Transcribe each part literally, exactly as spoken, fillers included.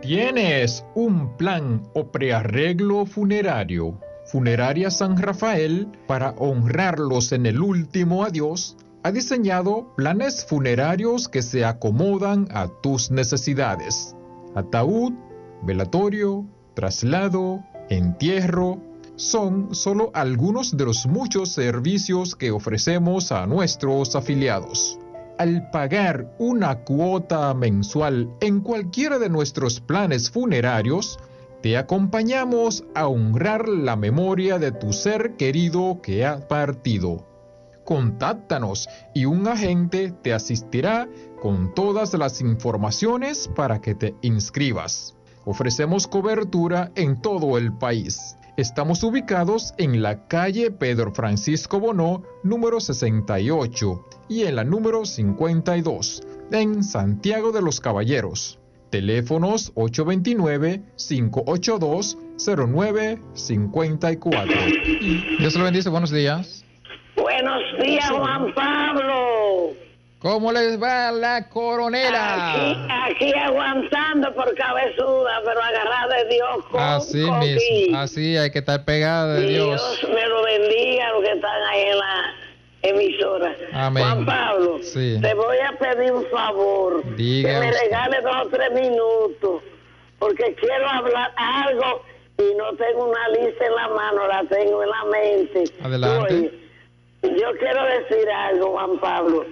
¿Tienes un plan o prearreglo funerario? Funeraria San Rafael, para honrarlos en el último adiós, ha diseñado planes funerarios que se acomodan a tus necesidades. Ataúd, velatorio, traslado, entierro, son solo algunos de los muchos servicios que ofrecemos a nuestros afiliados. Al pagar una cuota mensual en cualquiera de nuestros planes funerarios, te acompañamos a honrar la memoria de tu ser querido que ha partido. Contáctanos y un agente te asistirá con todas las informaciones para que te inscribas. Ofrecemos cobertura en todo el país. Estamos ubicados en la calle Pedro Francisco Bonó, número sesenta y ocho, y en la número cincuenta y dos, en Santiago de los Caballeros. Teléfonos ocho dos nueve, cinco ocho dos, cero nueve cinco cuatro. Y Dios lo bendice, buenos días. Buenos días, Juan Pablo. ¿Cómo les va la coronera? Aquí, aquí aguantando por cabezuda, pero agarrada de Dios. Con así COVID. mismo, así hay que estar pegada de Dios. Dios me lo bendiga a los que están ahí en la emisora. Amén. Juan Pablo, sí. Te voy a pedir un favor. Diga que me usted. regale dos o tres minutos, porque quiero hablar algo y no tengo una lista en la mano, la tengo en la mente. Adelante. Oye, yo quiero decir algo, Juan Pablo.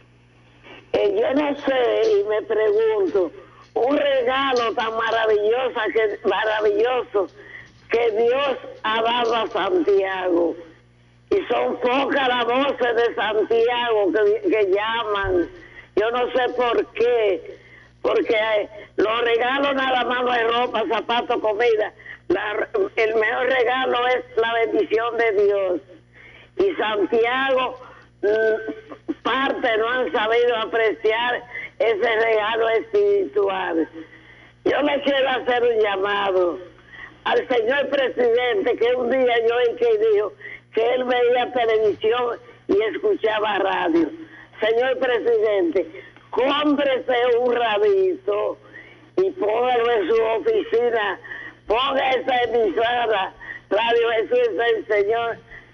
Eh, yo no sé y me pregunto, un regalo tan maravilloso que, maravilloso que Dios ha dado a Santiago. Y son pocas las voces de Santiago que, que llaman. Yo no sé por qué. Porque eh, los regalos nada más no hay ropa, zapatos, comida. La, el mejor regalo es la bendición de Dios. Y Santiago, mmm, parte no han sabido apreciar ese regalo espiritual. Yo le quiero hacer un llamado al señor presidente, que un día yo oí que dijo que él veía televisión y escuchaba radio. Señor presidente, cómprese un radito y póngalo en su oficina, ponga esa emisora, Radio Jesús el Señor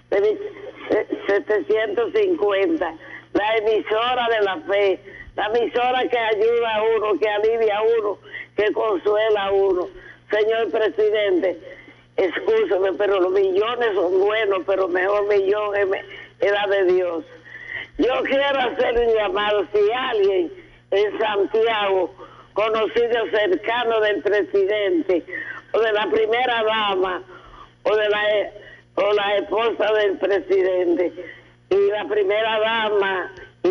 setecientos cincuenta, la emisora de la fe, la emisora que ayuda a uno, que alivia a uno, que consuela a uno. Señor presidente, escúchame, pero los millones son buenos, pero mejor millón es, es la de Dios. Yo quiero hacer un llamado, si alguien en Santiago, conocido cercano del presidente, o de la primera dama, o de la, o la esposa del presidente, y la primera dama, y,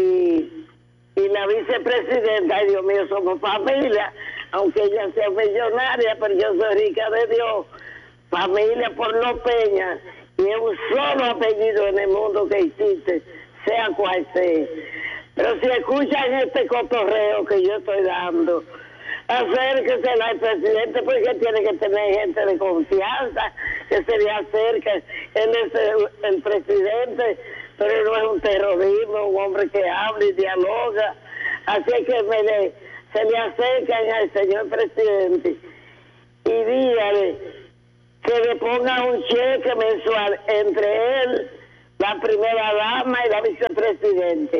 y, y la vicepresidenta, ay Dios mío, somos familia, aunque ella sea millonaria, pero yo soy rica de Dios, familia por los Peña, y es un solo apellido en el mundo que existe, sea cual sea. Pero si escuchan este cotorreo que yo estoy dando, acérquese al presidente, porque tiene que tener gente de confianza que se le acerque. Él es el, el presidente, pero no es un terrorismo, un hombre que habla y dialoga. Así que me le, se le acercan al señor presidente y dígale que le ponga un cheque mensual entre él, la primera dama y la vicepresidente,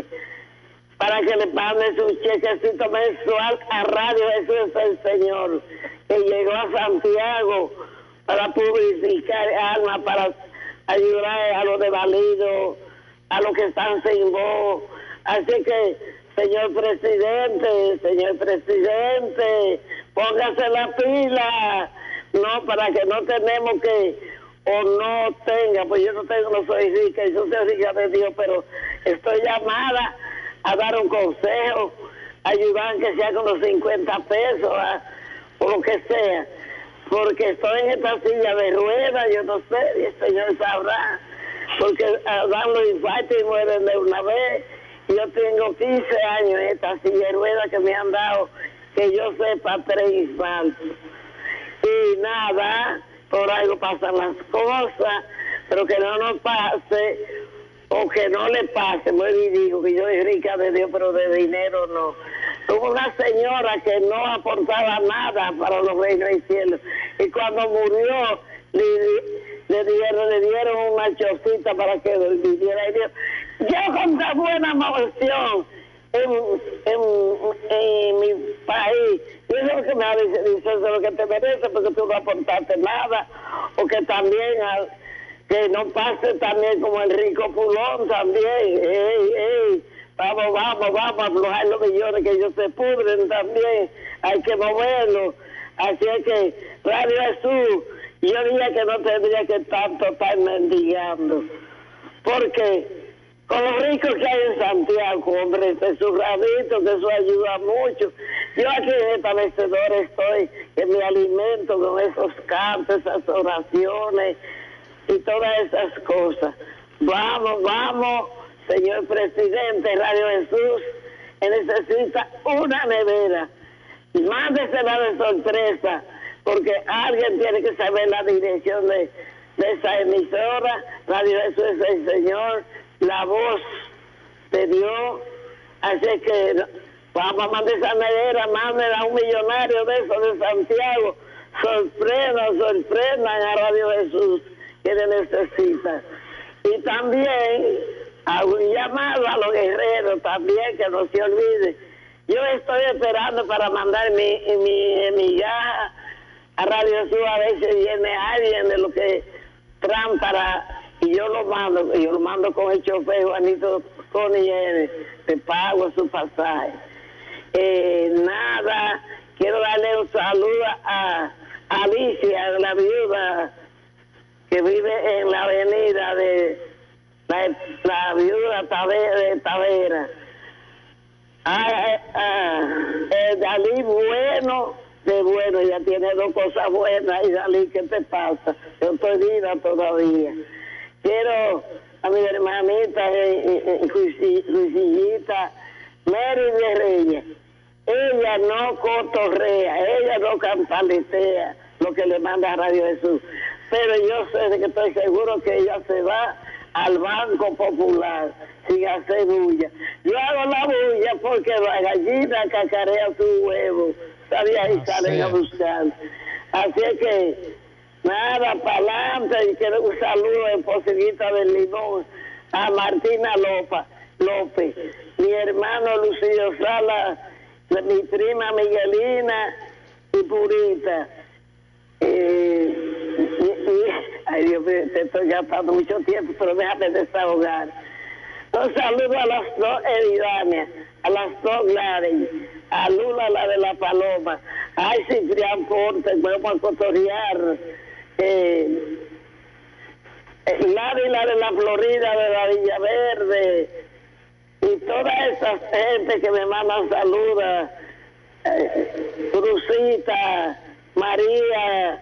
para que le paguen su chequecito mensual a Radio Jesús el Señor, que llegó a Santiago para publicitar armas, para ayudar a los desvalidos, a los que están sin voz. Así que, señor presidente, señor presidente, póngase la pila, no, para que no tenemos que, o no tenga, pues yo no tengo, no soy rica, yo soy rica de Dios, pero estoy llamada a dar un consejo, ayudar que sea con los cincuenta pesos, a, o lo que sea, porque estoy en esta silla de ruedas, yo no sé, y el Señor sabrá, porque a dar los infartos y mueren de una vez. Yo tengo quince años en esta silla de ruedas que me han dado, que yo sepa, tres infartos. Y nada, por algo pasan las cosas, pero que no nos pase, o que no le pase, muy digo que yo soy rica de Dios, pero de dinero no. Tuvo una señora que no aportaba nada para los reinos del cielo. Y cuando murió, le, le, dieron, le dieron una chocita para que viviera. Y dijo, yo con tan buena mansión en, en, en mi país, y eso es lo que me dice, dice, eso es lo que te merece, porque tú no aportaste nada. O que también, al, que no pase también como el rico Pulón también. Ey, ey. Vamos, vamos, vamos a aflojar los millones que ellos se pudren también. Hay que moverlos. Así es que, Radio Jesús, yo diría que no tendría que tanto estar mendigando. Porque con los ricos que hay en Santiago, hombre, este su radito, que eso ayuda mucho. Yo aquí en esta mecedora estoy, que me alimento con esos cantos, esas oraciones y todas esas cosas. Vamos, vamos. Señor presidente, Radio Jesús, él necesita una nevera. Mándesela de sorpresa, porque alguien tiene que saber la dirección de, de esa emisora. Radio Jesús es el Señor, la voz de Dios. Así que vamos a mandar esa nevera, mándenla a un millonario de esos de Santiago. Sorprendan, sorprendan a Radio Jesús, que le necesita. Y también hago un llamado a los guerreros también, que no se olviden. Yo estoy esperando para mandar mi, mi migaja a Radio Jesús, a ver si viene alguien de lo que traen para, y yo lo mando, y yo lo mando con el chofer Juanito Coniere, te pago su pasaje. Eh, nada, quiero darle un saludo a, a Alicia, la viuda que vive en la avenida de La, la viuda de Tavera. Ah, ah, eh, Dalí bueno, de bueno, ya tiene dos cosas buenas. Y Dalí, ¿qué te pasa? Yo estoy viva todavía. Quiero a mi hermanita, eh, eh, Luisillita, Mary de Reyes. Ella no cotorrea, ella no campaletea lo que le manda a Radio Jesús. Pero yo sé que estoy seguro que ella se va al Banco Popular sin hacer bulla. Yo hago la bulla porque la gallina cacarea su huevo, sabía, y salen a buscar. Así es que, nada, para adelante, y quiero un saludo en Poseguita del Limón a Martina Lopa, López, mi hermano Lucio Sala, mi prima Miguelina y Purita. Eh, y, y, ay Dios mío, te estoy gastando mucho tiempo, pero déjame desahogar. Un saludo a las dos Eridanias, a las dos Gladys, a Lula, la de la Paloma, a Ciprián Ponte, vamos a cotorear, eh, Gladys, la de la Florida, de la Villa Verde, y toda esa gente que me mandan saludos, eh, Cruzita, María,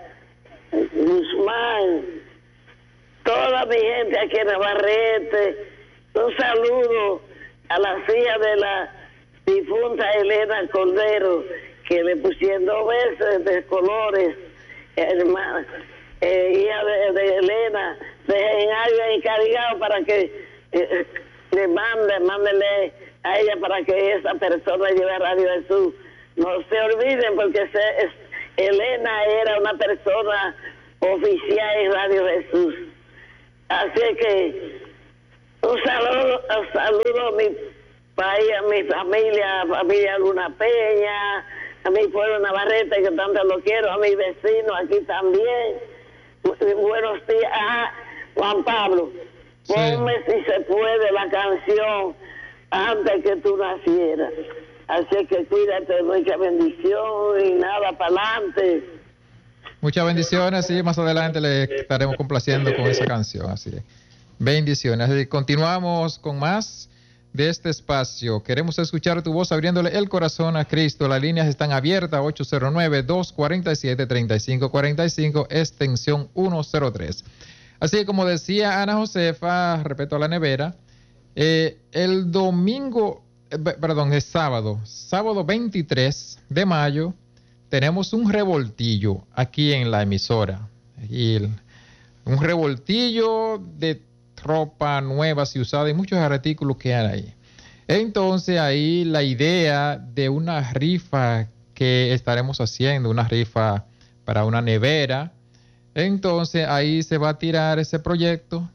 Guzmán, toda mi gente aquí en Navarrete, un saludo a la hija de la difunta Elena Cordero, que le pusieron dos veces de colores, hermana, eh, hija de, de Elena, dejen alguien encargado para que eh, le mande, mándele a ella para que esa persona lleve a Radio Jesús. No se olviden, porque se, es, Elena era una persona oficial en Radio Jesús. Así que un saludo, un saludo a mi país, a mi familia, a familia Luna Peña, a mi pueblo Navarrete, que tanto lo quiero, a mis vecinos aquí también. Buenos días. Ah, Juan Pablo, sí. Ponme si se puede la canción Antes que tú nacieras. Así que cuídate, mucha bendición y nada, para adelante. Muchas bendiciones, y más adelante le estaremos complaciendo con esa canción. Así es. Bendiciones. Así, continuamos con más de este espacio. Queremos escuchar tu voz abriéndole el corazón a Cristo. Las líneas están abiertas, ocho cero nueve, dos cuatro siete, tres cinco cuatro cinco, extensión ciento tres. Así que, como decía Ana Josefa, respecto a la nevera, eh, el domingo, eh, perdón, es sábado, sábado veintitrés de mayo, tenemos un revoltillo aquí en la emisora. Y el, un revoltillo de ropa nueva y usada y muchos artículos que hay ahí. Entonces ahí la idea de una rifa que estaremos haciendo, una rifa para una nevera, entonces ahí se va a tirar ese proyecto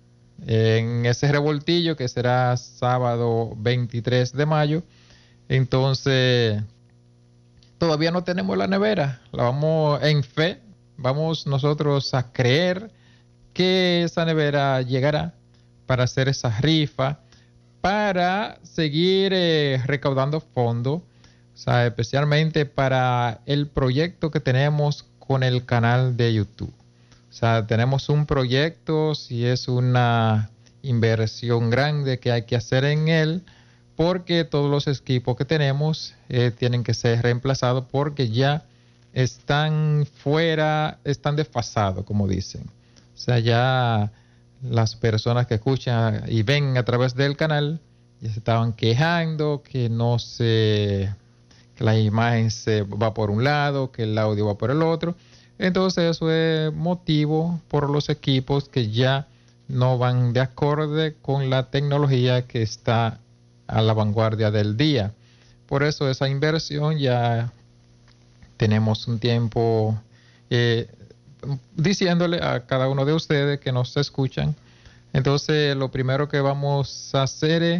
en ese revoltillo que será sábado veintitrés de mayo. Entonces todavía no tenemos la nevera, la vamos en fe, vamos nosotros a creer que esa nevera llegará para hacer esa rifa, para seguir eh, recaudando fondos, o sea, especialmente para el proyecto que tenemos con el canal de YouTube. O sea, tenemos un proyecto, si es una inversión grande que hay que hacer en él, porque todos los equipos que tenemos eh, tienen que ser reemplazados porque ya están fuera, están desfasados, como dicen. O sea, ya las personas que escuchan y ven a través del canal ya se estaban quejando que no se, que la imagen se va por un lado, que el audio va por el otro. Entonces eso es motivo por los equipos que ya no van de acorde con la tecnología que está a la vanguardia del día. Por eso esa inversión ya tenemos un tiempo eh, diciéndole a cada uno de ustedes que nos escuchan. Entonces lo primero que vamos a hacer es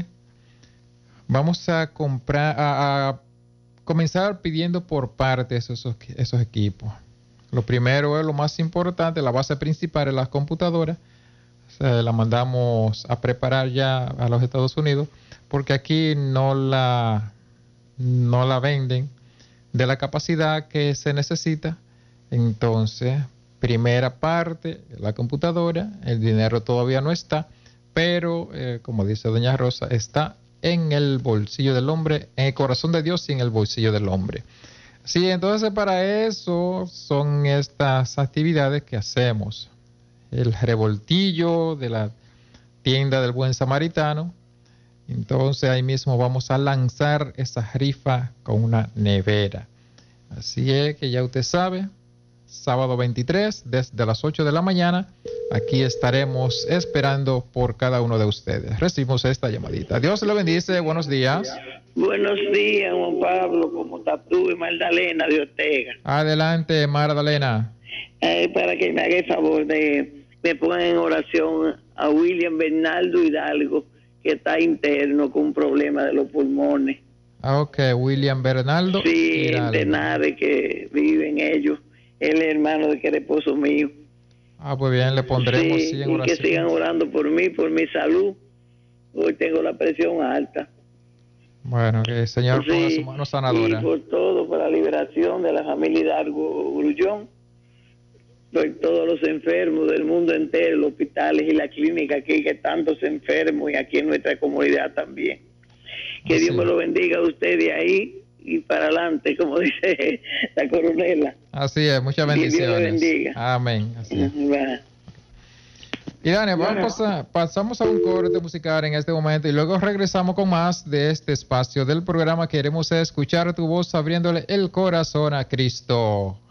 vamos a comprar a, a comenzar pidiendo por partes esos, esos equipos. Lo primero es lo más importante, la base principal es la computadora. O sea, la mandamos a preparar ya a los Estados Unidos porque aquí no la no la venden de la capacidad que se necesita. Entonces, primera parte, la computadora, el dinero todavía no está, pero eh, como dice doña Rosa, está en el bolsillo del hombre, en el corazón de Dios y en el bolsillo del hombre. Sí, entonces para eso son estas actividades que hacemos. El revoltillo de la tienda del Buen Samaritano. Entonces ahí mismo vamos a lanzar esa rifa con una nevera. Así es que ya usted sabe, sábado veintitrés, desde las ocho de la mañana, aquí estaremos esperando por cada uno de ustedes. Recibimos esta llamadita. Dios le bendice, buenos días. Buenos días, Juan Pablo, ¿cómo estás tú y Magdalena de Ortega? Adelante, Magdalena. Eh, para que me haga el favor de me pongan en oración a William Bernardo Hidalgo, que está interno con un problema de los pulmones. Ah, ok, William Bernardo. Sí, en Tenares, que viven ellos. Él es hermano de que era esposo mío. Ah, pues bien, le pondremos sí, sí, en y oración. que sigan orando por mí, por mi salud. Hoy tengo la presión alta. Bueno, que el Señor sí, ponga su mano sanadora. Y por todo, por la liberación de la familia Hidalgo Grullón, por todos los enfermos del mundo entero, los hospitales y la clínica aquí, que tantos enfermos, y aquí en nuestra comunidad también. Que Así. Dios me lo bendiga a usted de ahí y para adelante, como dice la coronela. Así es, muchas bendiciones. Dios le bendiga. Amén. Así es. Bueno. Y Dani, vamos bueno. a pasar, pasamos a un corte musical en este momento y luego regresamos con más de este espacio del programa. Queremos escuchar tu voz abriéndole el corazón a Cristo.